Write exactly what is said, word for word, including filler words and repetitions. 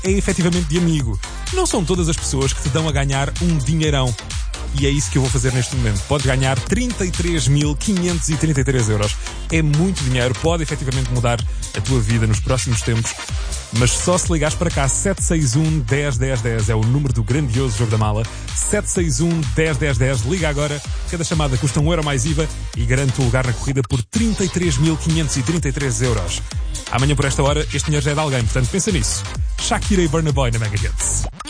é efetivamente de amigo. Não são todas as pessoas que te dão a ganhar um dinheirão. E é isso que eu vou fazer neste momento. Podes ganhar trinta e três mil quinhentos e trinta e três euros. É muito dinheiro, pode efetivamente mudar a tua vida nos próximos tempos. Mas só se ligares para cá, sete seis um, um zero, um zero um zero é o número do grandioso Jogo da Mala. sete seis um, um zero, um zero um zero, liga agora. Cada chamada custa um euro mais I V A e garante o lugar na corrida por trinta e três mil quinhentos e trinta e três euros. Amanhã por esta hora este dinheiro já é de alguém, portanto pensa nisso. Shakira e Burna Boy na Mega Hits.